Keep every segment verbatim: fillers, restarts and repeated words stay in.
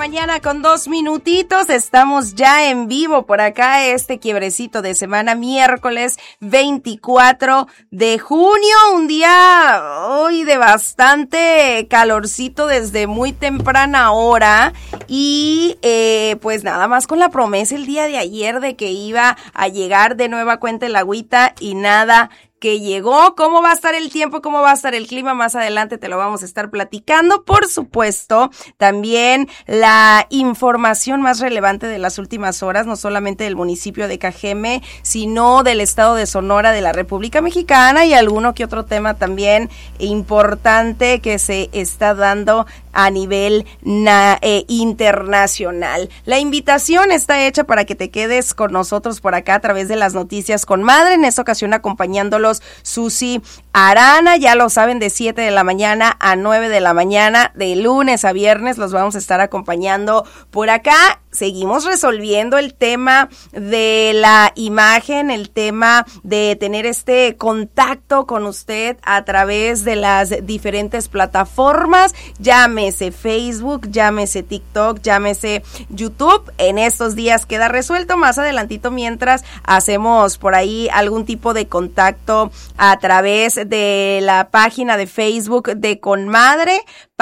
mañana con dos minutitos, estamos ya en vivo por acá, este quiebrecito de semana, miércoles veinticuatro de junio, un día hoy de bastante calorcito desde muy temprana hora y eh, pues nada más con la promesa el día de ayer de que iba a llegar de nueva cuenta el agüita y nada que llegó. ¿Cómo va a estar el tiempo? ¿Cómo va a estar el clima? Más adelante te lo vamos a estar platicando. Por supuesto, también la información más relevante de las últimas horas, no solamente del municipio de Cajeme, sino del estado de Sonora, de la República Mexicana y alguno que otro tema también importante que se está dando a nivel na, eh, internacional. La invitación está hecha para que te quedes con nosotros por acá a través de las noticias con Madre, en esta ocasión acompañándolos Susi Arana, ya lo saben, de siete de la mañana a nueve de la mañana, de lunes a viernes los vamos a estar acompañando por acá. Seguimos resolviendo el tema de la imagen, el tema de tener este contacto con usted a través de las diferentes plataformas, llámese Facebook, llámese TikTok, llámese YouTube. En estos días queda resuelto, más adelantito mientras hacemos por ahí algún tipo de contacto a través de la página de Facebook de Conmadre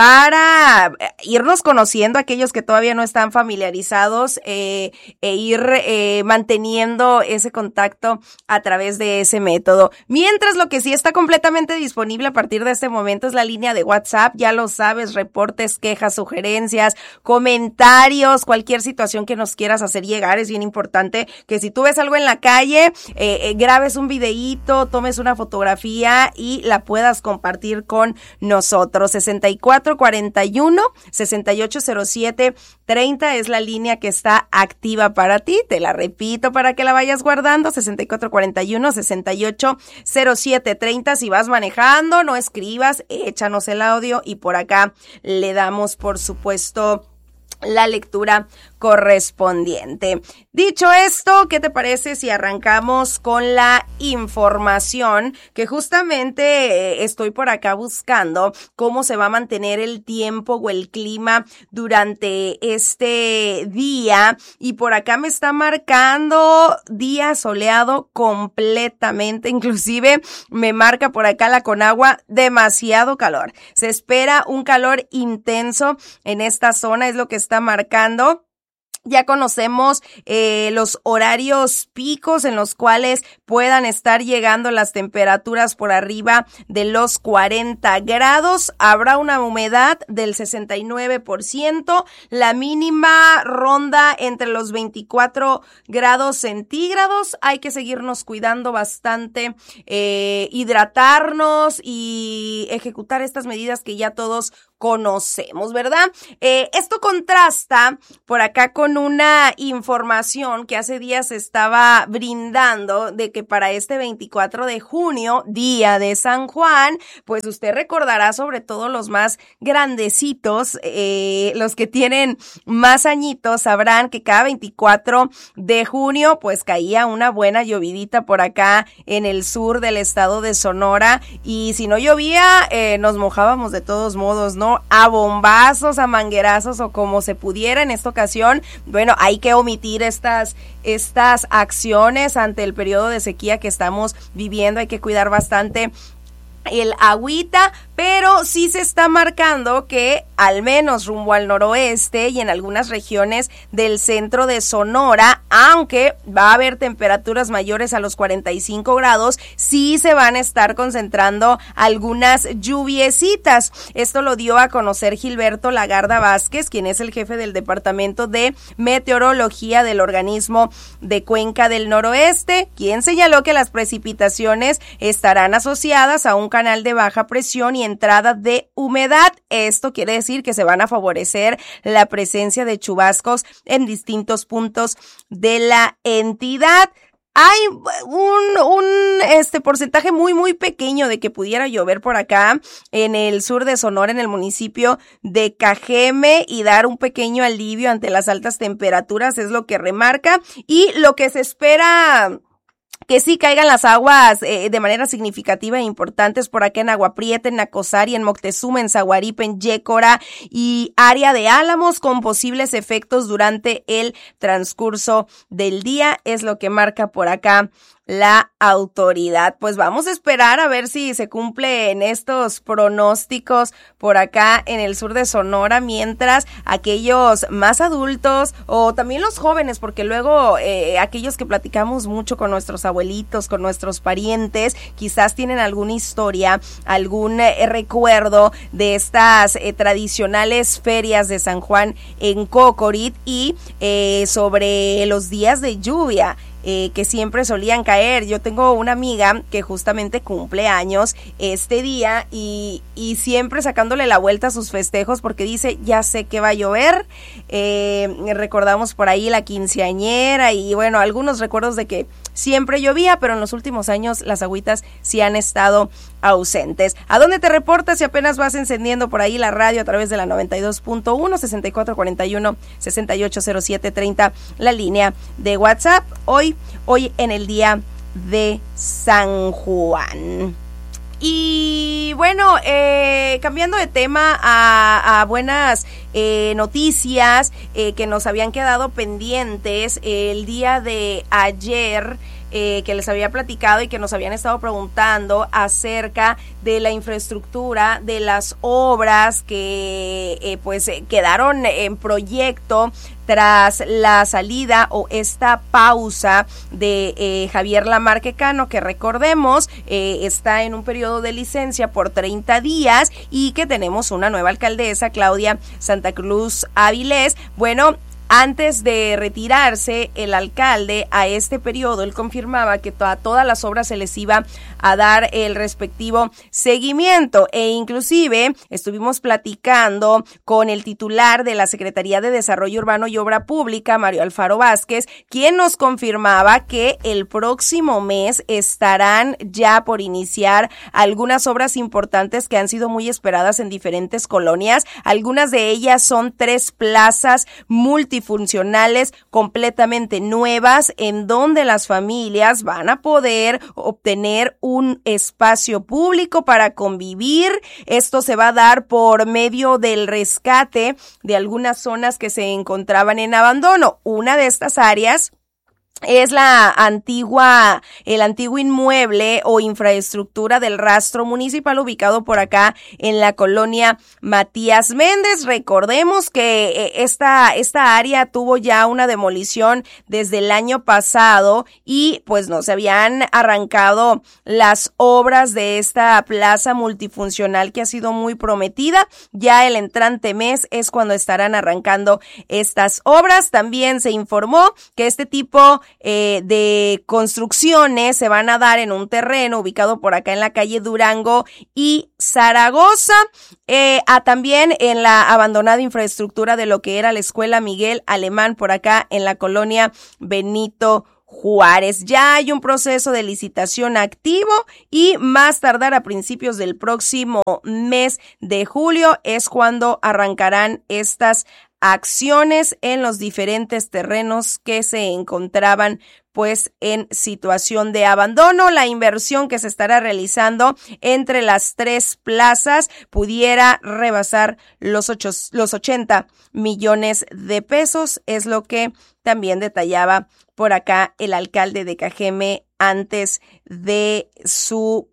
para irnos conociendo aquellos que todavía no están familiarizados eh, e ir eh, manteniendo ese contacto a través de ese método. Mientras lo que sí está completamente disponible a partir de este momento es la línea de WhatsApp, ya lo sabes, reportes, quejas, sugerencias, comentarios, cualquier situación que nos quieras hacer llegar. Es bien importante que si tú ves algo en la calle, eh, eh, grabes un videíto, tomes una fotografía y la puedas compartir con nosotros. sesenta y cuatro cuarenta y uno, sesenta y ocho cero siete, treinta es la línea que está activa para ti. Te la repito para que la vayas guardando, sesenta y cuatro cuarenta y uno, sesenta y ocho cero siete, treinta. Si vas manejando, no escribas, échanos el audio y por acá le damos, por supuesto, la lectura correspondiente. Dicho esto, ¿qué te parece si arrancamos con la información? Que justamente eh, estoy por acá buscando cómo se va a mantener el tiempo o el clima durante este día, y por acá me está marcando día soleado completamente, inclusive me marca por acá la Conagua demasiado calor. Se espera un calor intenso en esta zona, es lo que está marcando. Ya conocemos eh, los horarios picos en los cuales puedan estar llegando las temperaturas por arriba de los cuarenta grados. Habrá una humedad del sesenta y nueve por ciento. La mínima ronda entre los veinticuatro grados centígrados. Hay que seguirnos cuidando bastante, eh, hidratarnos y ejecutar estas medidas que ya todos conocemos, ¿verdad? Eh, esto contrasta por acá con una información que hace días se estaba brindando de que para este veinticuatro de junio, día de San Juan, pues usted recordará, sobre todo los más grandecitos, eh, los que tienen más añitos, sabrán que cada veinticuatro de junio pues caía una buena llovidita por acá en el sur del estado de Sonora, y si no llovía, eh, nos mojábamos de todos modos, ¿no? A bombazos, a manguerazos o como se pudiera. En esta ocasión, bueno, hay que omitir estas, estas acciones ante el periodo de sequía que estamos viviendo. Hay que cuidar bastante el agüita, pero sí se está marcando que al menos rumbo al noroeste y en algunas regiones del centro de Sonora, aunque va a haber temperaturas mayores a los cuarenta y cinco grados, sí se van a estar concentrando algunas lluviecitas. Esto lo dio a conocer Gilberto Lagarda Vázquez, quien es el jefe del Departamento de Meteorología del organismo de Cuenca del Noroeste, quien señaló que las precipitaciones estarán asociadas a un canal de baja presión y entrada de humedad. Esto quiere decir que se van a favorecer la presencia de chubascos en distintos puntos de la entidad. Hay un, un este porcentaje muy, muy pequeño de que pudiera llover por acá en el sur de Sonora, en el municipio de Cajeme, y dar un pequeño alivio ante las altas temperaturas, es lo que remarca. Y lo que se espera que sí caigan las aguas eh, de manera significativa e importantes por acá en Agua Prieta, en Nacosari, en Moctezuma, en Zaguaripa, en Yécora y área de Álamos, con posibles efectos durante el transcurso del día, es lo que marca por acá la autoridad. Pues vamos a esperar a ver si se cumplen estos pronósticos por acá en el sur de Sonora, mientras aquellos más adultos o también los jóvenes, porque luego eh, aquellos que platicamos mucho con nuestros abuelitos, con nuestros parientes, quizás tienen alguna historia, algún eh, recuerdo de estas eh, tradicionales ferias de San Juan en Cocorit y eh, sobre los días de lluvia Eh, que siempre solían caer. Yo tengo una amiga que justamente cumple años este día y, y siempre sacándole la vuelta a sus festejos porque dice, ya sé que va a llover. Eh, recordamos por ahí la quinceañera y bueno, algunos recuerdos de que siempre llovía, pero en los últimos años las agüitas sí han estado ausentes. ¿A dónde te reportas si apenas vas encendiendo por ahí la radio a través de la noventa y dos punto uno, sesenta y cuatro cuarenta y uno, sesenta y ocho cero siete treinta, la línea de WhatsApp? Hoy, hoy en el día de San Juan. Y bueno, eh, cambiando de tema a, a buenas eh, noticias eh, que nos habían quedado pendientes el día de ayer, eh, que les había platicado y que nos habían estado preguntando acerca de la infraestructura, de las obras que eh, pues quedaron en proyecto tras la salida o esta pausa de eh, Javier Lamarque Cano, que recordemos eh, está en un periodo de licencia por treinta días y que tenemos una nueva alcaldesa, Claudia Santa Cruz Avilés. Bueno, antes de retirarse el alcalde a este periodo, él confirmaba que a todas las obras se les iba a dar el respectivo seguimiento e inclusive estuvimos platicando con el titular de la Secretaría de Desarrollo Urbano y Obra Pública, Mario Alfaro Vázquez, quien nos confirmaba que el próximo mes estarán ya por iniciar algunas obras importantes que han sido muy esperadas en diferentes colonias. Algunas de ellas son tres plazas multifuncionales completamente nuevas en donde las familias van a poder obtener un espacio público para convivir. Esto se va a dar por medio del rescate de algunas zonas que se encontraban en abandono. Una de estas áreas es la antigua, el antiguo inmueble o infraestructura del rastro municipal ubicado por acá en la colonia Matías Méndez. Recordemos que esta, esta área tuvo ya una demolición desde el año pasado y pues no se habían arrancado las obras de esta plaza multifuncional que ha sido muy prometida. Ya el entrante mes es cuando estarán arrancando estas obras. También se informó que este tipo Eh, de construcciones se van a dar en un terreno ubicado por acá en la calle Durango y Zaragoza, eh, a también en la abandonada infraestructura de lo que era la escuela Miguel Alemán por acá en la colonia Benito Juárez. Ya hay un proceso de licitación activo y más tardar a principios del próximo mes de julio es cuando arrancarán estas acciones en los diferentes terrenos que se encontraban pues en situación de abandono. La inversión que se estará realizando entre las tres plazas pudiera rebasar los ocho, los ochenta millones de pesos, es lo que también detallaba por acá el alcalde de Cajeme antes de su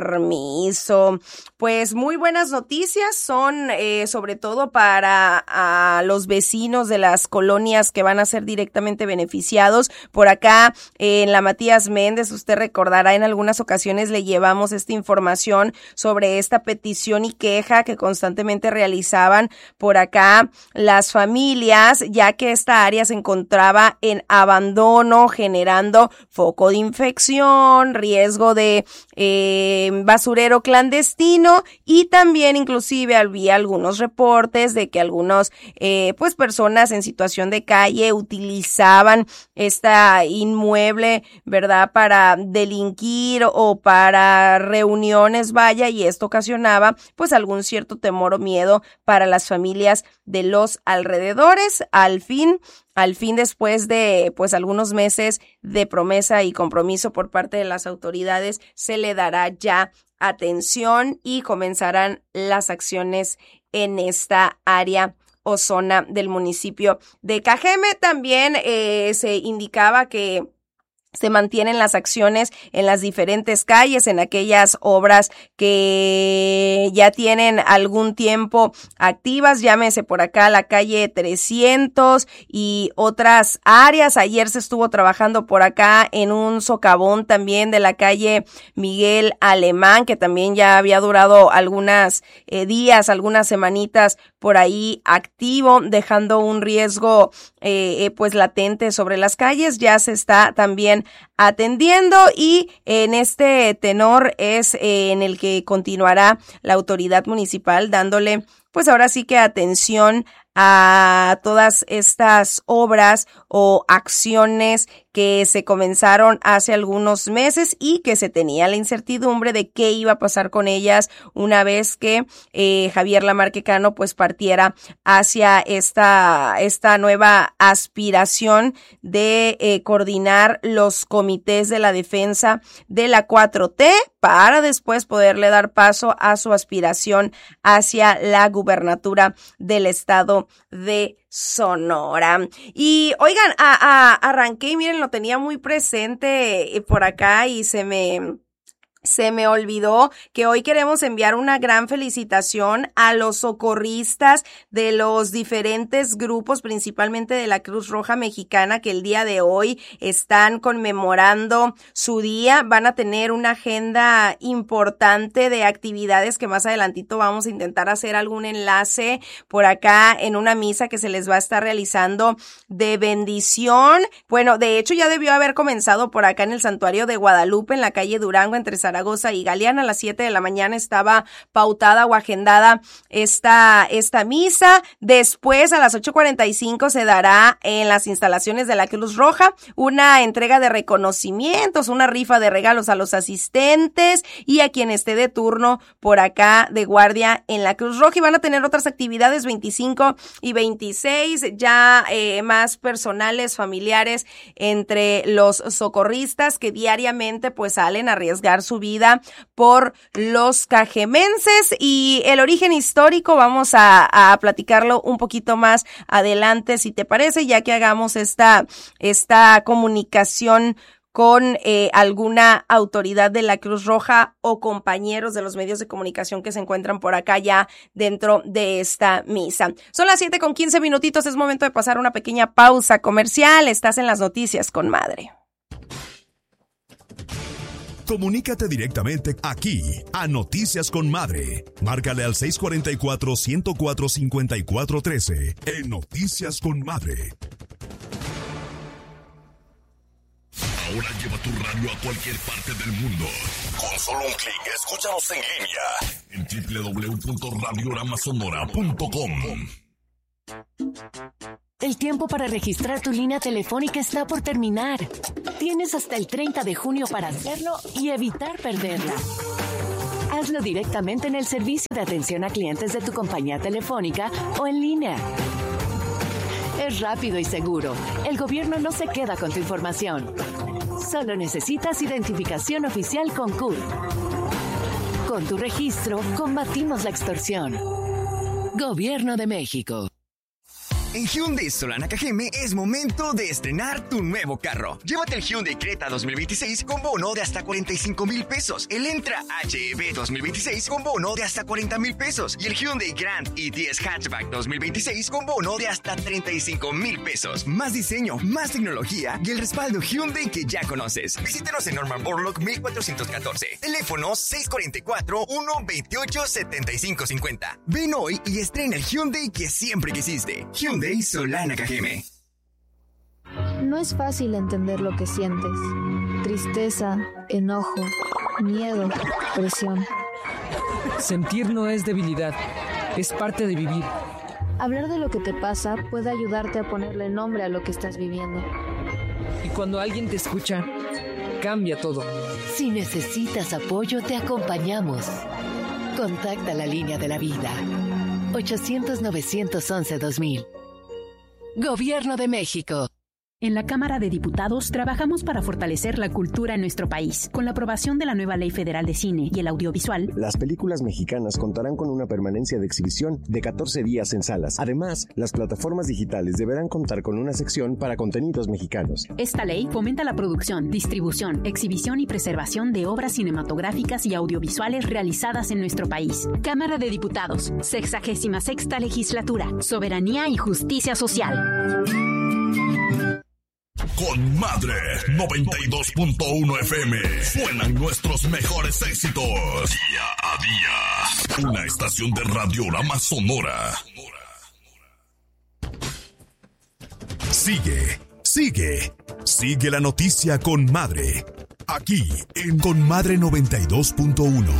permiso. Pues muy buenas noticias son eh, sobre todo para a los vecinos de las colonias que van a ser directamente beneficiados. Por acá eh, en la Matías Méndez, usted recordará, en algunas ocasiones le llevamos esta información sobre esta petición y queja que constantemente realizaban por acá las familias, ya que esta área se encontraba en abandono, generando foco de infección, riesgo de eh, basurero clandestino camino, y también inclusive había algunos reportes de que algunos eh, pues personas en situación de calle utilizaban esta inmueble, ¿verdad?, para delinquir o para reuniones, vaya, y esto ocasionaba pues algún cierto temor o miedo para las familias de los alrededores. Al fin, al fin después de pues algunos meses de promesa y compromiso por parte de las autoridades, se le dará ya atención y comenzarán las acciones en esta área o zona del municipio de Cajeme. También eh, se indicaba que se mantienen las acciones en las diferentes calles, en aquellas obras que ya tienen algún tiempo activas, llámese por acá la calle trescientos y otras áreas. Ayer se estuvo trabajando por acá en un socavón también de la calle Miguel Alemán, que también ya había durado algunas eh, días, algunas semanitas por ahí activo, dejando un riesgo eh, eh, pues latente sobre las calles. Ya se está también atendiendo, y en este tenor es eh, en el que continuará la autoridad municipal dándole pues ahora sí que atención a todas estas obras o acciones que se comenzaron hace algunos meses y que se tenía la incertidumbre de qué iba a pasar con ellas una vez que eh, Javier Lamarque Cano pues partiera hacia esta, esta nueva aspiración de eh, coordinar los comités de la defensa de la cuatro T para después poderle dar paso a su aspiración hacia la gubernatura del estado de Sonora. Y oigan, a, a, arranqué y miren, lo tenía muy presente por acá y se me... Se me olvidó que hoy queremos enviar una gran felicitación a los socorristas de los diferentes grupos, principalmente de la Cruz Roja Mexicana, que el día de hoy están conmemorando su día. Van a tener una agenda importante de actividades que más adelantito vamos a intentar hacer algún enlace por acá en una misa que se les va a estar realizando de bendición. Bueno, de hecho ya debió haber comenzado por acá en el Santuario de Guadalupe, en la calle Durango, entre Zaragoza y Galeana. A las siete de la mañana estaba pautada o agendada esta, esta misa. Después, a las ocho cuarenta y cinco, se dará en las instalaciones de la Cruz Roja una entrega de reconocimientos, una rifa de regalos a los asistentes y a quien esté de turno por acá de guardia en la Cruz Roja. Y van a tener otras actividades veinticinco y veintiséis, ya eh, más personales, familiares, entre los socorristas que diariamente pues salen a arriesgar su vida por los cajemenses. Y el origen histórico vamos a, a platicarlo un poquito más adelante, si te parece, ya que hagamos esta, esta comunicación con eh, alguna autoridad de la Cruz Roja o compañeros de los medios de comunicación que se encuentran por acá ya dentro de esta misa. Son las siete con quince minutitos, es momento de pasar una pequeña pausa comercial. Estás en las noticias con Madre. Comunícate directamente aquí a Noticias con Madre. Márcale al seis cuatro cuatro, uno cero cuatro, cinco cuatro uno tres en Noticias con Madre. Ahora lleva tu radio a cualquier parte del mundo. Con solo un clic, escúchanos en línea en doble u doble u doble u punto radiorama sonora punto com. El tiempo para registrar tu línea telefónica está por terminar. Tienes hasta el treinta de junio para hacerlo y evitar perderla. Hazlo directamente en el servicio de atención a clientes de tu compañía telefónica o en línea. Es rápido y seguro. El gobierno no se queda con tu información. Solo necesitas identificación oficial con C U R. Con tu registro, combatimos la extorsión. Gobierno de México. En Hyundai Solana Cajeme es momento de estrenar tu nuevo carro. Llévate el Hyundai Creta dos mil veintiséis con bono de hasta cuarenta y cinco mil pesos. El Entra H E V dos mil veintiséis con bono de hasta cuarenta mil pesos. Y el Hyundai Grand i diez Hatchback dos mil veintiséis con bono de hasta treinta y cinco mil pesos. Más diseño, más tecnología y el respaldo Hyundai que ya conoces. Visítanos en Norman Borlaug mil cuatrocientos catorce. Teléfono seis cuatro cuatro, uno dos ocho, siete cinco cinco cero. Ven hoy y estrena el Hyundai que siempre quisiste. Hyundai Solana Cajeme. No es fácil entender lo que sientes. Tristeza, enojo, miedo, presión. Sentir no es debilidad, es parte de vivir. Hablar de lo que te pasa puede ayudarte a ponerle nombre a lo que estás viviendo. Y cuando alguien te escucha, cambia todo. Si necesitas apoyo, te acompañamos. Contacta la línea de la vida. ochocientos, novecientos once, dos mil. Gobierno de México. En la Cámara de Diputados trabajamos para fortalecer la cultura en nuestro país. Con la aprobación de la nueva Ley Federal de Cine y el Audiovisual, las películas mexicanas contarán con una permanencia de exhibición de catorce días en salas. Además, las plataformas digitales deberán contar con una sección para contenidos mexicanos. Esta ley fomenta la producción, distribución, exhibición y preservación de obras cinematográficas y audiovisuales realizadas en nuestro país. Cámara de Diputados, sexagésima sexta legislatura, soberanía y justicia social. Con Madre noventa y dos punto uno F M suenan nuestros mejores éxitos día a día. Una estación de Radiorama Sonora. Sigue, sigue, sigue la noticia con Madre. Aquí en Con Madre noventa y dos punto uno.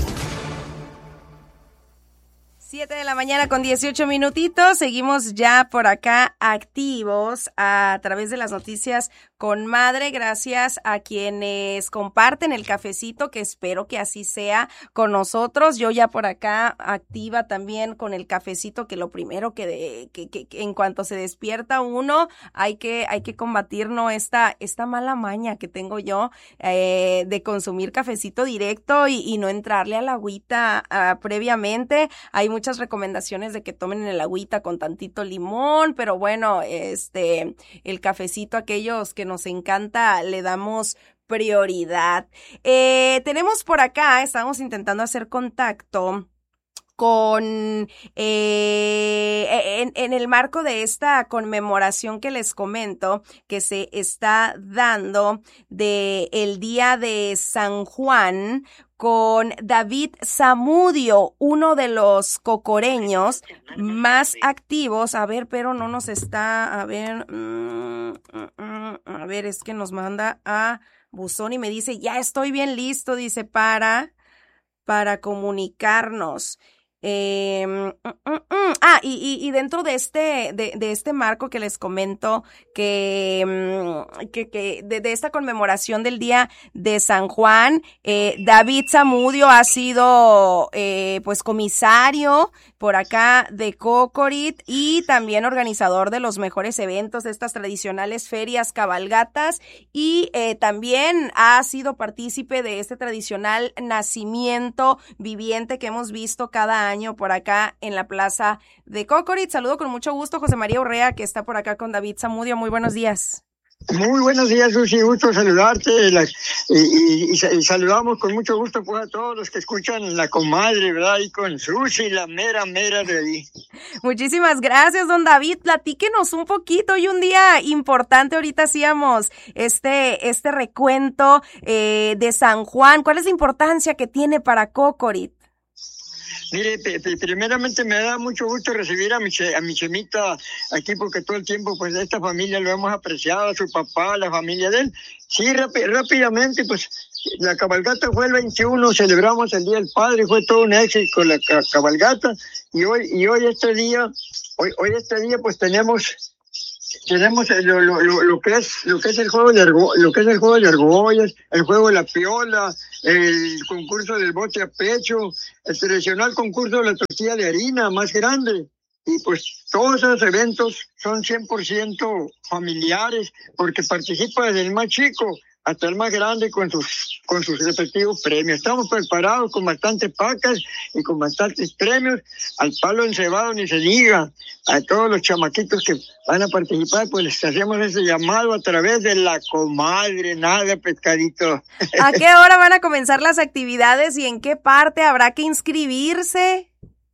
Siete de la mañana con dieciocho minutitos, seguimos ya por acá activos a través de las noticias con Madre, gracias a quienes comparten el cafecito, que espero que así sea con nosotros. Yo ya por acá activa también con el cafecito, que lo primero que, de, que, que, que en cuanto se despierta uno, hay que, hay que combatir, ¿no? esta, esta mala maña que tengo yo eh, de consumir cafecito directo y, y no entrarle a la agüita uh, previamente. Hay muchas recomendaciones de que tomen el agüita con tantito limón, pero bueno, este, el cafecito, aquellos que nos encanta, le damos prioridad. Eh, tenemos por acá, estamos intentando hacer contacto con, eh, en, en el marco de esta conmemoración que les comento, que se está dando de el Día de San Juan, con David Zamudio, uno de los cocoreños más activos. A ver, pero no nos está, a ver, mm, mm, a ver, es que nos manda a buzón y me dice, ya estoy bien listo, dice, para, para comunicarnos. Eh, mm, mm, mm. Ah, y, y, y dentro de este, de, de este marco que les comento, que, mm, que, que de, de esta conmemoración del Día de San Juan, eh, David Zamudio ha sido, eh, pues comisario por acá de Cocorit y también organizador de los mejores eventos, de estas tradicionales ferias, cabalgatas, y eh, también ha sido partícipe de este tradicional nacimiento viviente que hemos visto cada año por acá en la plaza de Cocorit. Saludo con mucho gusto José María Urrea, que está por acá con David Zamudio. Muy buenos días. Muy buenos días, Susi, gusto saludarte, la, y, y, y saludamos con mucho gusto pues a todos los que escuchan La Comadre, ¿verdad? Y con Susi, la mera, mera de ahí. Muchísimas gracias, don David. Platíquenos un poquito, hoy un día importante, ahorita hacíamos este, este recuento eh, de San Juan. ¿Cuál es la importancia que tiene para Cocorit? Mire, primeramente me da mucho gusto recibir a mi, a mi Chemita aquí, porque todo el tiempo pues de esta familia lo hemos apreciado, a su papá, a la familia de él. Sí, rápi- rápidamente, pues la cabalgata fue el veintiuno, celebramos el Día del Padre, fue todo un éxito la ca- cabalgata, y hoy, y hoy este día, hoy, hoy este día pues tenemos... Tenemos lo, lo, lo, lo que es lo que es el juego de argo, lo que es el juego de argollas, el juego de la piola, el concurso del bote a pecho, el tradicional concurso de la tortilla de harina más grande. Y pues todos esos eventos son cien por ciento familiares, porque participa desde el más chico hasta el más grande con sus con sus respectivos premios. Estamos preparados con bastantes pacas y con bastantes premios. Al palo encebado ni se diga. A todos los chamaquitos que van a participar, pues les hacemos ese llamado a través de La Comadre, nada pescadito. ¿A qué hora van a comenzar las actividades y en qué parte habrá que inscribirse?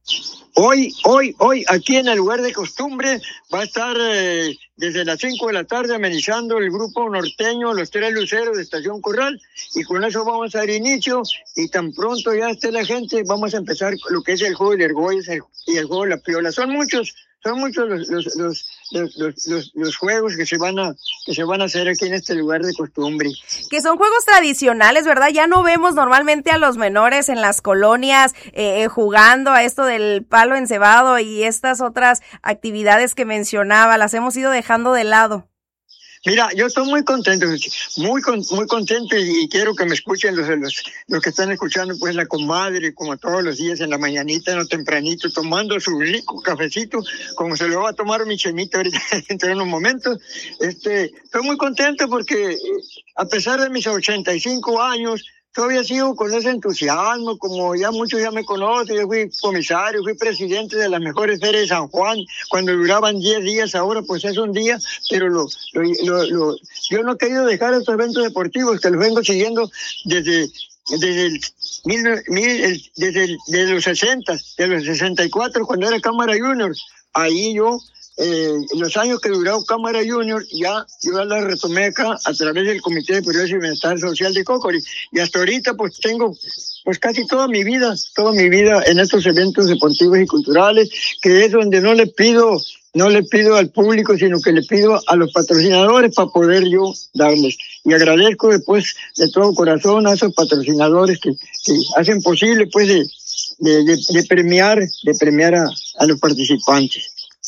Hoy, hoy, hoy, aquí en el lugar de costumbre, va a estar eh, desde las cinco de la tarde amenizando el grupo norteño, los tres luceros de Estación Corral, y con eso vamos a dar inicio, y tan pronto ya esté la gente, vamos a empezar lo que es el juego de argollas y el juego de la piola. Son muchos, son muchos los, los, los, los, los, los, los juegos que se van a, que se van a hacer aquí en este lugar de costumbre. Que son juegos tradicionales, ¿verdad? Ya no vemos normalmente a los menores en las colonias eh, jugando a esto del palo encebado y estas otras actividades que mencionaba, las hemos ido dejando de lado. Mira, yo estoy muy contento, muy muy contento y quiero que me escuchen los, los, los que están escuchando, pues la comadre, como todos los días en la mañanita, en lo tempranito, tomando su rico cafecito, como se lo va a tomar mi Chemita ahorita dentro de unos momentos. Este, estoy muy contento porque a pesar de mis ochenta y cinco años, todavía sigo con ese entusiasmo, como ya muchos ya me conocen. Yo fui comisario, fui presidente de las mejores ferias de San Juan, cuando duraban diez días, ahora pues es un día, pero lo, lo, lo, lo, yo no he querido dejar estos eventos deportivos, que los vengo siguiendo desde, desde, el, mil, mil, el, desde, el, desde los sesenta, de los sesenta y cuatro, cuando era Cámara Junior. Ahí yo, eh, los años que duró Cámara Junior, ya yo ya la retomé acá a través del Comité de Progreso y Bienestar Social de Cocori, y hasta ahorita pues tengo pues casi toda mi vida, toda mi vida en estos eventos deportivos y culturales, que es donde no le pido, no le pido al público, sino que le pido a los patrocinadores para poder yo darles. Y agradezco después de todo corazón a esos patrocinadores que, que hacen posible pues de, de, de, de premiar, de premiar a, a los participantes.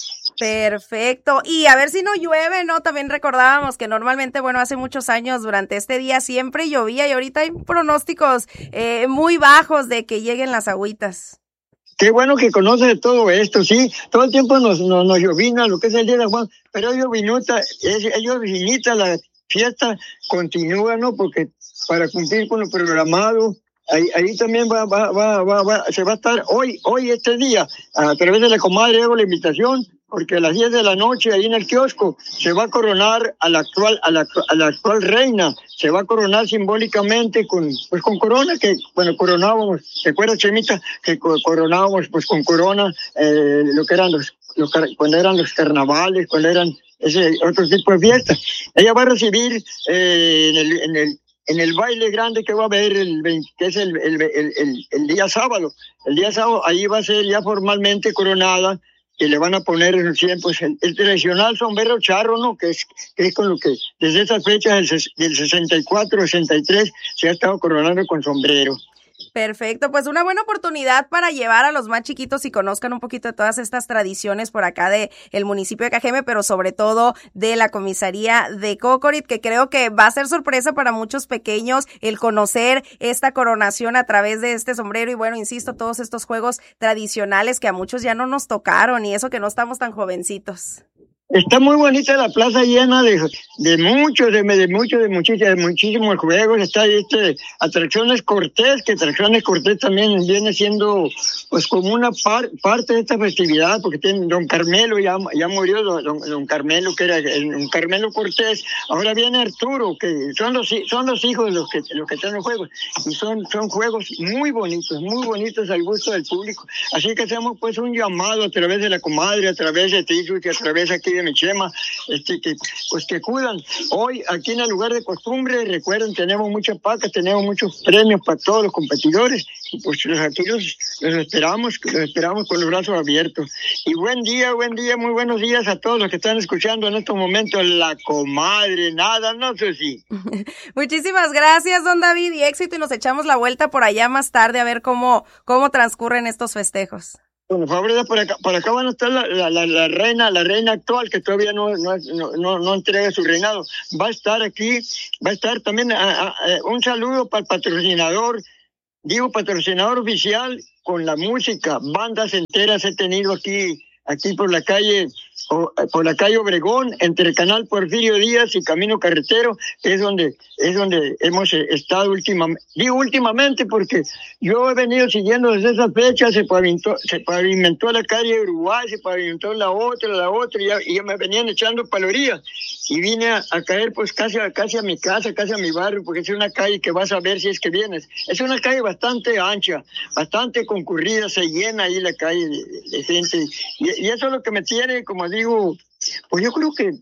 Perfecto. Y a ver si no llueve, ¿no? También recordábamos que normalmente, bueno, hace muchos años durante este día siempre llovía y ahorita hay pronósticos eh, muy bajos de que lleguen las agüitas. Qué bueno que conoce de todo esto, sí. Todo el tiempo nos, nos, nos llovina lo que es el Día de Juan, pero ellos vinita, ellos vinita, la fiesta continúa, ¿no? Porque para cumplir con lo programado, Ahí, ahí también va, va, va, va, va, se va a estar hoy, hoy este día, a través de la comadre hago la invitación, porque a las diez de la noche ahí en el kiosco se va a coronar a la actual, a la, a la actual reina, se va a coronar simbólicamente con, pues con corona, que bueno, coronábamos, ¿te acuerdas, Chemita? Que coronábamos pues con corona, eh, lo que eran los, los, cuando eran los carnavales, cuando eran ese otro tipo de fiestas. Ella va a recibir eh, en el, en el en el baile grande que va a haber, el veinte, que es el, el, el, el, el día sábado. El día sábado, ahí va a ser ya formalmente coronada, que le van a poner pues, el, el tradicional sombrero charro, ¿no? Que es, que es con lo que desde esas fechas del, del sesenta y cuatro, sesenta y tres se ha estado coronando con sombrero. Perfecto, pues una buena oportunidad para llevar a los más chiquitos y conozcan un poquito de todas estas tradiciones por acá de el municipio de Cajeme, pero sobre todo de la comisaría de Cocorit, que creo que va a ser sorpresa para muchos pequeños el conocer esta coronación a través de este sombrero y bueno, insisto, todos estos juegos tradicionales que a muchos ya no nos tocaron y eso que no estamos tan jovencitos. Está muy bonita la plaza, llena de, de muchos, de, de muchos, de muchísimos, de muchísimos juegos. Está ahí este, Atracciones Cortés, que Atracciones Cortés también viene siendo pues como una par, parte de esta festividad, porque tiene don Carmelo, ya, ya murió don, don Carmelo, que era el, don Carmelo Cortés. Ahora viene Arturo, que son los, son los hijos de los que, los que están en los juegos. Y son, son juegos muy bonitos, muy bonitos al gusto del público. Así que hacemos pues un llamado a través de la comadre, a través de Tizu, y a través aquí de mi Chema, este, que, pues que acudan. Hoy, aquí en el lugar de costumbre, recuerden, tenemos muchas pacas, tenemos muchos premios para todos los competidores, y pues los, aquí los, los esperamos, los esperamos con los brazos abiertos. Y buen día, buen día, muy buenos días a todos los que están escuchando en estos momentos la comadre, nada, no sé si. Muchísimas gracias, don David, y éxito, y nos echamos la vuelta por allá más tarde a ver cómo, cómo transcurren estos festejos. Por favor, por acá, por acá van a estar la, la, la, la reina, la reina actual, que todavía no, no, no, no entrega su reinado. Va a estar aquí, va a estar también a, a, a, un saludo para el patrocinador, digo patrocinador oficial, con la música, bandas enteras he tenido aquí, aquí por la calle, por la calle Obregón, entre el canal Porfirio Díaz y Camino Carretero, es donde, es donde hemos estado últimamente, digo últimamente porque yo he venido siguiendo desde esa fecha, se pavimentó, se pavimentó la calle Uruguay, se pavimentó la otra, la otra, y ya, y ya me venían echando palorías, y vine a, a caer pues casi, casi a mi casa, casi a mi barrio, porque es una calle que vas a ver si es que vienes, es una calle bastante ancha, bastante concurrida, se llena ahí la calle de, de gente, y, y eso es lo que me tiene, como digo, pues yo creo que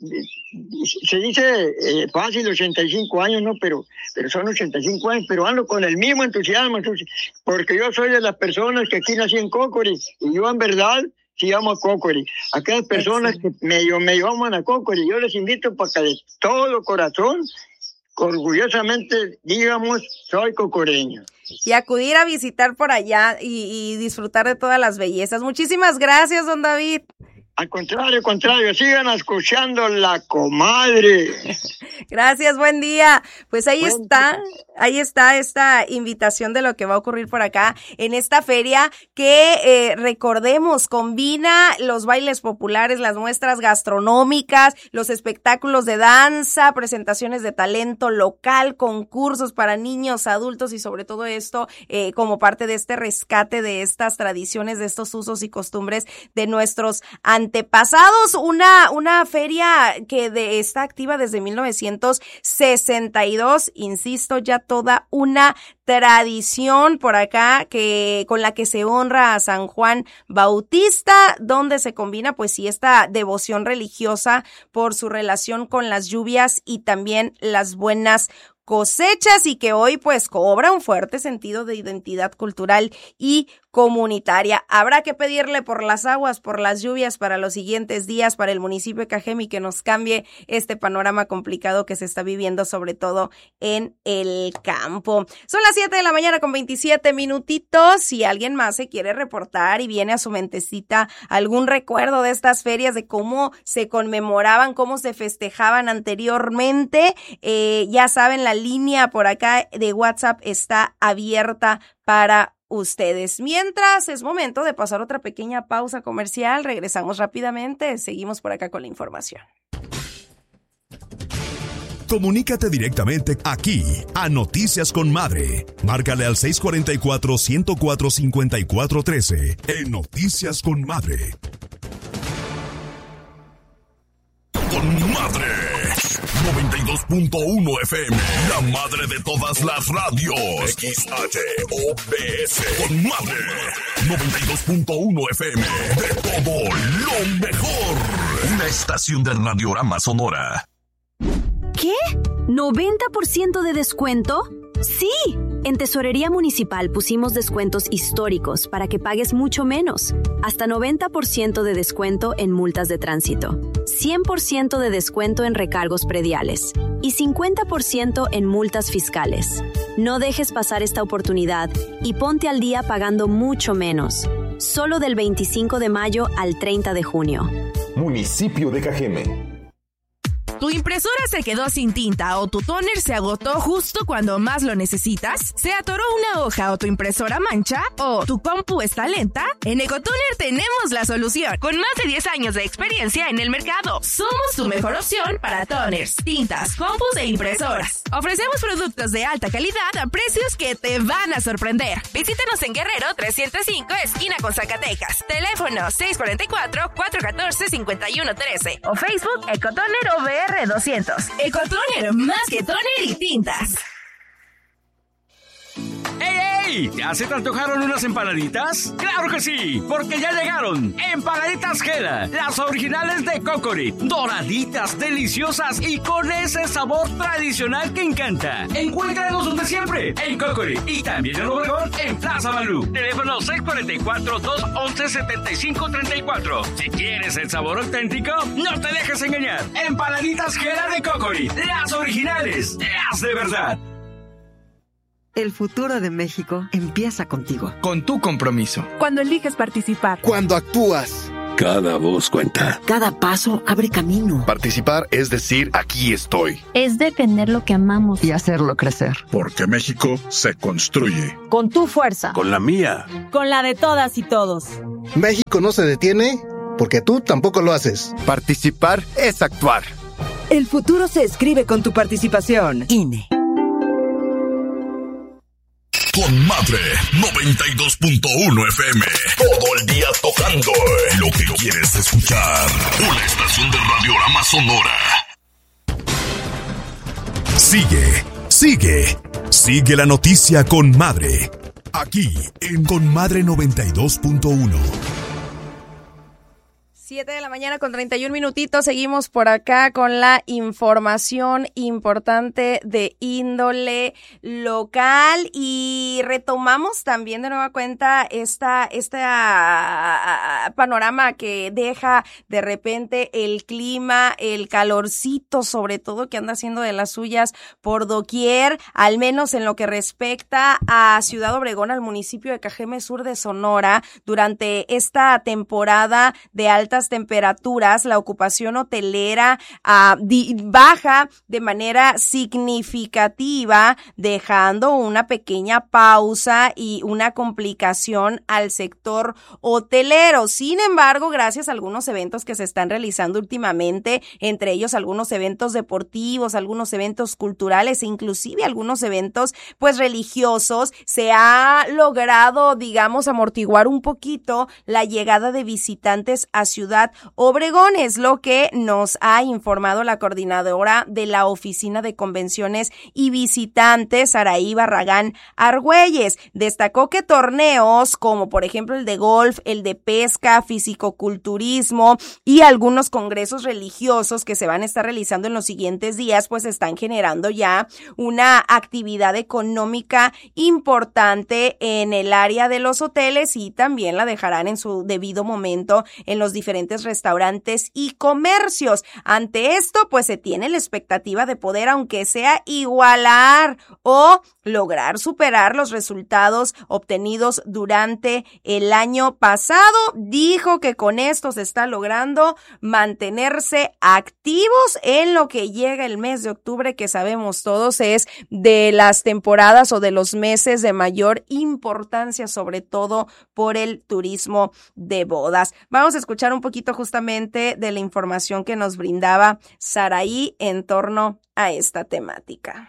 se dice eh, fácil ochenta y cinco años, ¿no? Pero, pero son ochenta y cinco años, pero ando con el mismo entusiasmo, porque yo soy de las personas que aquí nací en Cocori, y yo en verdad sí vamos a Cocori. A aquellas personas que medio, medio aman a Cocori, yo les invito para que de todo corazón, orgullosamente, digamos, soy cocoreño. Y acudir a visitar por allá y, y disfrutar de todas las bellezas. Muchísimas gracias, don David. Al contrario, al contrario, sigan escuchando La Comadre. Gracias, buen día. Pues ahí buen está, día. ahí está esta invitación de lo que va a ocurrir por acá en esta feria que, eh, recordemos, combina los bailes populares, las muestras gastronómicas, los espectáculos de danza, presentaciones de talento local, concursos para niños, adultos y sobre todo esto eh, como parte de este rescate de estas tradiciones, de estos usos y costumbres de nuestros antepasados. Antepasados, una, una feria que de, está activa desde mil novecientos sesenta y dos, insisto, ya toda una tradición por acá que con la que se honra a San Juan Bautista, donde se combina pues sí esta devoción religiosa por su relación con las lluvias y también las buenas cosechas, y que hoy pues cobra un fuerte sentido de identidad cultural y comunitaria. Habrá que pedirle por las aguas, por las lluvias para los siguientes días para el municipio de Cajeme, que nos cambie este panorama complicado que se está viviendo, sobre todo en el campo. Son las siete de la mañana con veintisiete minutitos. Si alguien más se quiere reportar y viene a su mentecita algún recuerdo de estas ferias, de cómo se conmemoraban, cómo se festejaban anteriormente, eh, ya saben, la línea por acá de WhatsApp está abierta para ustedes. Mientras, es momento de pasar otra pequeña pausa comercial. Regresamos rápidamente. Seguimos por acá con la información. Comunícate directamente aquí a Noticias con Madre. Márcale al seis cuatro cuatro, uno cero cuatro, cinco cuatro uno tres en Noticias con Madre. Con Madre noventa y dos punto uno F M, la madre de todas las radios. X H O B S. Con Madre noventa y dos punto uno F M, de todo lo mejor. Una estación de Radiorama Sonora. ¿Qué? ¿noventa por ciento de descuento? ¡Sí! En Tesorería Municipal pusimos descuentos históricos para que pagues mucho menos. Hasta noventa por ciento de descuento en multas de tránsito, cien por ciento de descuento en recargos prediales y cincuenta por ciento en multas fiscales. No dejes pasar esta oportunidad y ponte al día pagando mucho menos. Solo del veinticinco de mayo al treinta de junio. Municipio de Cajeme. ¿Tu impresora se quedó sin tinta o tu tóner se agotó justo cuando más lo necesitas? ¿Se atoró una hoja o tu impresora mancha? ¿O tu compu está lenta? En Ecotoner tenemos la solución. Con más de diez años de experiencia en el mercado, somos tu mejor opción para toners, tintas, compus e impresoras. Ofrecemos productos de alta calidad a precios que te van a sorprender. Visítanos en Guerrero trescientos cinco, esquina con Zacatecas. Teléfono seis cuatro cuatro, cuatro uno cuatro, cinco uno uno tres o Facebook Ecotoner O V R doscientos. Ecotoner, más que toner y tintas. ¡Ey, ey! ¿Ya se te antojaron unas empanaditas? ¡Claro que sí! Porque ya llegaron Empanaditas Gela, las originales de Cocori. Doraditas, deliciosas y con ese sabor tradicional que encanta. Encuéntranos donde siempre, en Cocori. Y también en Obregón, en Plaza Malú. Teléfono seis cuatro cuatro, dos once, setenta y cinco treinta y cuatro. Si quieres el sabor auténtico, no te dejes engañar. Empanaditas Gela de Cocori, las originales, las de verdad. El futuro de México empieza contigo. Con tu compromiso. Cuando eliges participar. Cuando actúas. Cada voz cuenta. Cada paso abre camino. Participar es decir, aquí estoy. Es defender lo que amamos. Y hacerlo crecer. Porque México se construye. Con tu fuerza. Con la mía. Con la de todas y todos. México no se detiene porque tú tampoco lo haces. Participar es actuar. El futuro se escribe con tu participación. I N E. Con Madre noventa y dos punto uno F M. Todo el día tocando lo que quieres escuchar. Una estación de Radiorama Sonora. Sigue, sigue, sigue la noticia con Madre. Aquí en Con Madre noventa y dos punto uno. Siete de la mañana con treinta y un minutitos, seguimos por acá con la información importante de índole local y retomamos también de nueva cuenta esta, esta panorama que deja de repente el clima, el calorcito sobre todo que anda haciendo de las suyas por doquier, al menos en lo que respecta a Ciudad Obregón, al municipio de Cajeme Sur de Sonora, durante esta temporada de alta temperaturas, la ocupación hotelera uh, di, baja de manera significativa, dejando una pequeña pausa y una complicación al sector hotelero. Sin embargo, gracias a algunos eventos que se están realizando últimamente, entre ellos algunos eventos deportivos, algunos eventos culturales e inclusive algunos eventos pues religiosos, se ha logrado, digamos, amortiguar un poquito la llegada de visitantes a Ciudad Obregón, es lo que nos ha informado la coordinadora de la Oficina de Convenciones y Visitantes, Saraí Barragán Argüelles. Destacó que torneos como por ejemplo el de golf, el de pesca, fisicoculturismo y algunos congresos religiosos que se van a estar realizando en los siguientes días, pues están generando ya una actividad económica importante en el área de los hoteles y también la dejarán en su debido momento en los diferentes restaurantes y comercios. Ante esto, pues se tiene la expectativa de poder, aunque sea igualar o lograr superar los resultados obtenidos durante el año pasado. Dijo que con esto se está logrando mantenerse activos en lo que llega el mes de octubre, que sabemos todos es de las temporadas o de los meses de mayor importancia, sobre todo por el turismo de bodas. Vamos a escuchar un poquito justamente de la información que nos brindaba Saraí en torno a esta temática.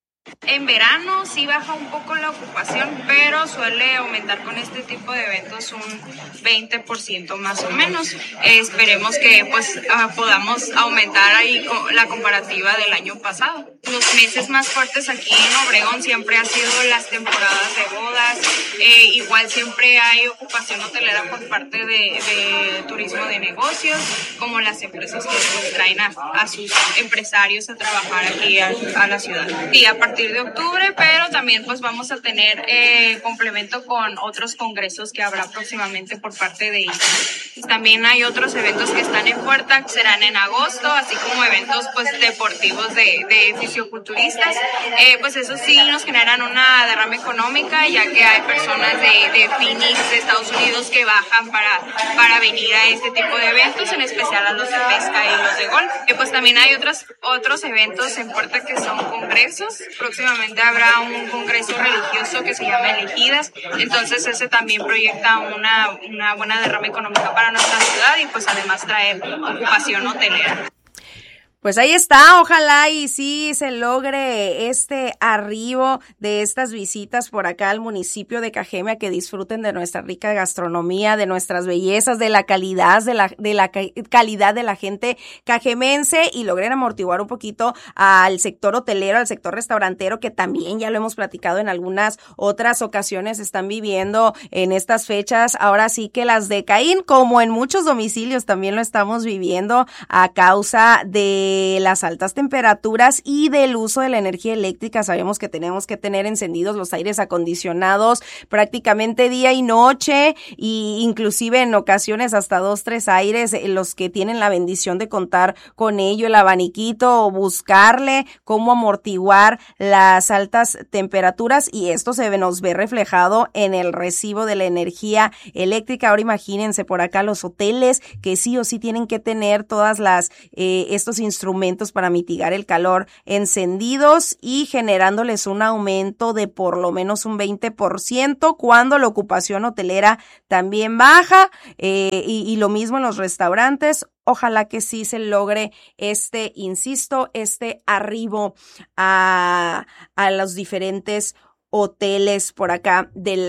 En verano sí baja un poco la ocupación, pero suele aumentar con este tipo de eventos un veinte por ciento más o menos. Eh, esperemos que pues uh, podamos aumentar ahí la comparativa del año pasado. Los meses más fuertes aquí en Obregón siempre han sido las temporadas de bodas. Eh, igual siempre hay ocupación hotelera por parte de, de turismo de negocios, como las empresas que pues, traen a, a sus empresarios a trabajar aquí a, a la ciudad. Y a partir de octubre, pero también pues vamos a tener eh, complemento con otros congresos que habrá próximamente por parte de I C A. También hay otros eventos que están en puerta, serán en agosto, así como eventos pues deportivos de, de fisioculturistas. Eh, pues eso sí nos generan una derrama económica, ya que hay personas de, de Phoenix, de Estados Unidos, que bajan para, para venir a este tipo de eventos, en especial a los de pesca y los de golf. Eh, pues también hay otros, otros eventos en puerta que son congresos. Próximamente habrá un congreso religioso que se llama Elegidas, entonces ese también proyecta una, una buena derrama económica para nuestra ciudad y pues además traer ocupación hotelera. Pues ahí está, ojalá y sí se logre este arribo de estas visitas por acá al municipio de Cajeme, a que disfruten de nuestra rica gastronomía, de nuestras bellezas, de la calidad de la de la calidad de la gente cajemense y logren amortiguar un poquito al sector hotelero, al sector restaurantero, que también ya lo hemos platicado en algunas otras ocasiones, están viviendo en estas fechas, ahora sí que las de Caín, como en muchos domicilios también lo estamos viviendo a causa de las altas temperaturas y del uso de la energía eléctrica. Sabemos que tenemos que tener encendidos los aires acondicionados prácticamente día y noche, y inclusive en ocasiones hasta dos, tres aires, los que tienen la bendición de contar con ello, el abaniquito, o buscarle cómo amortiguar las altas temperaturas, y esto se nos ve reflejado en el recibo de la energía eléctrica. Ahora imagínense por acá los hoteles que sí o sí tienen que tener todas las eh, estos instrumentos instrumentos para mitigar el calor encendidos y generándoles un aumento de por lo menos un veinte por ciento cuando la ocupación hotelera también baja, eh, y, y lo mismo en los restaurantes. Ojalá que sí se logre este, insisto, este arribo a, a los diferentes hoteles por acá de la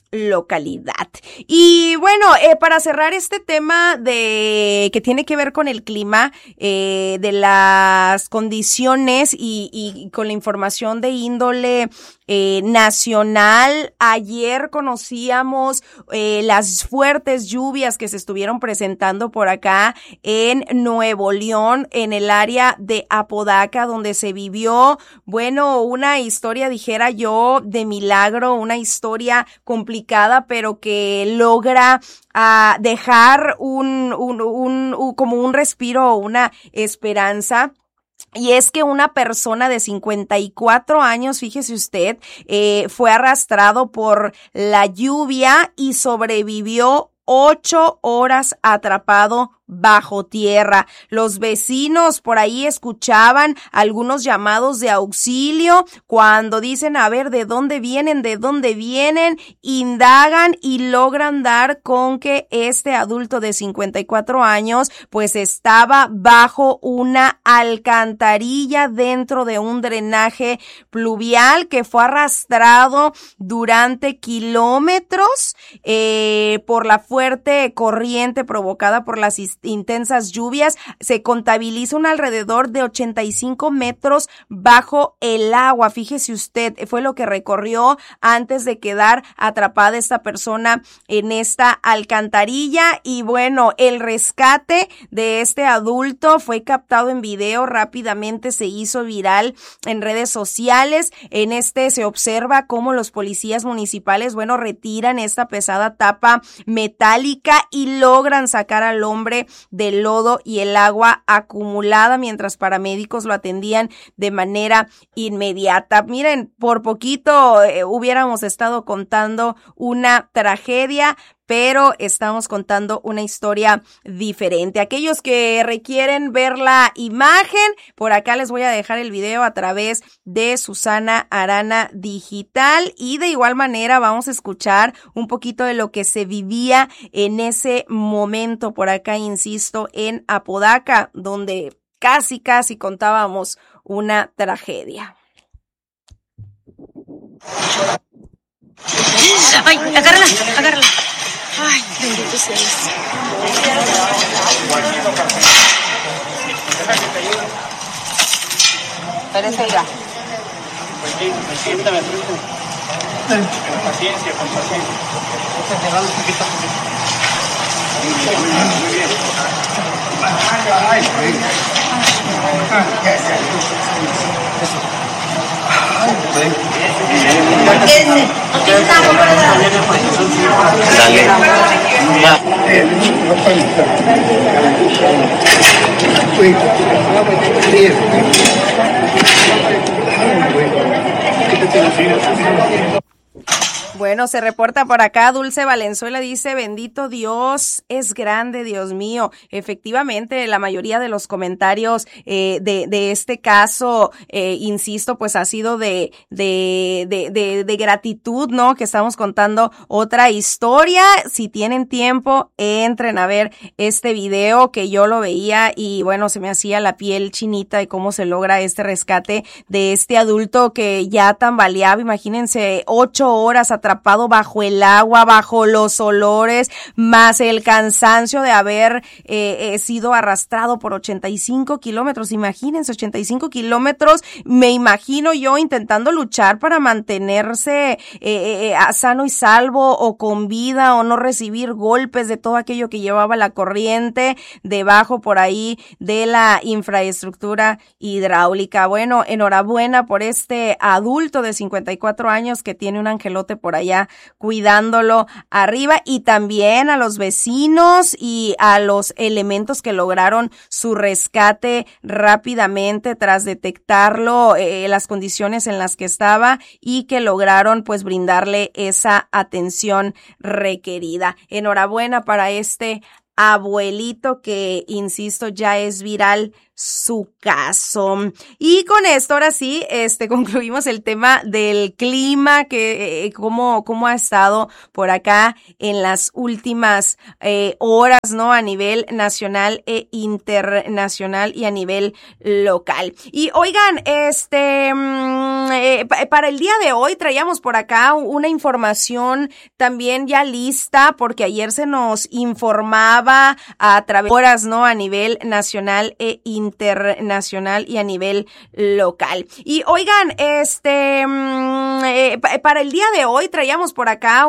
localidad. Y bueno, eh, para cerrar este tema de que tiene que ver con el clima, eh, de las condiciones y, y con la información de índole eh, nacional, ayer conocíamos eh, las fuertes lluvias que se estuvieron presentando por acá en Nuevo León, en el área de Apodaca, donde se vivió, bueno, una historia, dijera yo, de milagro, una historia complicada, pero que logra uh, dejar un, un, un, un, como un respiro o una esperanza. Y es que una persona de cincuenta y cuatro años, fíjese usted, eh, fue arrastrado por la lluvia y sobrevivió ocho horas atrapado bajo tierra. Los vecinos por ahí escuchaban algunos llamados de auxilio cuando dicen, a ver, ¿de dónde vienen? ¿De dónde vienen? Indagan y logran dar con que este adulto de cincuenta y cuatro años pues estaba bajo una alcantarilla dentro de un drenaje pluvial que fue arrastrado durante kilómetros eh, por la fuerte corriente provocada por las intensas lluvias. Se contabiliza un alrededor de ochenta y cinco metros bajo el agua. Fíjese usted, fue lo que recorrió antes de quedar atrapada esta persona en esta alcantarilla. Y bueno, el rescate de este adulto fue captado en video, rápidamente se hizo viral en redes sociales. En este se observa cómo los policías municipales, bueno, retiran esta pesada tapa metálica y logran sacar al hombre del lodo y el agua acumulada, mientras paramédicos lo atendían de manera inmediata. Miren, por poquito eh, hubiéramos estado contando una tragedia, pero estamos contando una historia diferente. Aquellos que requieren ver la imagen, por acá les voy a dejar el video a través de Susana Arana Digital, y de igual manera vamos a escuchar un poquito de lo que se vivía en ese momento por acá, insisto, en Apodaca, donde casi casi contábamos una tragedia. Ay, agárrala, agárrala. Ay, bendito seas. Espérese, oiga. Permítame, permítame. Con paciencia, con paciencia. Cerrando un poquito. Muy bien, muy bien. Ay, ay. Eso. Bueno, se reporta por acá, Dulce Valenzuela dice, bendito Dios, es grande, Dios mío. Efectivamente, la mayoría de los comentarios eh, de, de este caso, eh, insisto, pues ha sido de, de, de, de, de gratitud, ¿no? Que estamos contando otra historia. Si tienen tiempo, entren a ver este video que yo lo veía y bueno, se me hacía la piel chinita de cómo se logra este rescate de este adulto que ya tambaleaba. Imagínense, ocho horas atrapado bajo el agua, bajo los olores, más el cansancio de haber eh, eh, sido arrastrado por ochenta y cinco kilómetros. Imagínense, ochenta y cinco kilómetros. Me imagino yo intentando luchar para mantenerse eh, eh, sano y salvo o con vida o no recibir golpes de todo aquello que llevaba la corriente debajo por ahí de la infraestructura hidráulica. Bueno, enhorabuena por este adulto de cincuenta y cuatro años que tiene un angelote por allá cuidándolo arriba, y también a los vecinos y a los elementos que lograron su rescate rápidamente tras detectarlo, eh, las condiciones en las que estaba, y que lograron pues brindarle esa atención requerida. Enhorabuena para este abuelito que, insisto, ya es viral su caso. Y con esto, ahora sí, este, concluimos el tema del clima, que eh, cómo, cómo ha estado por acá en las últimas eh, horas, ¿no? A nivel nacional e internacional y a nivel local. Y oigan, este, mmm, eh, para el día de hoy traíamos por acá una información también ya lista, porque ayer se nos informaba a través de horas, ¿no? A nivel nacional e internacional y a nivel local. Y oigan, este, mmm, eh, para el día de hoy traíamos por acá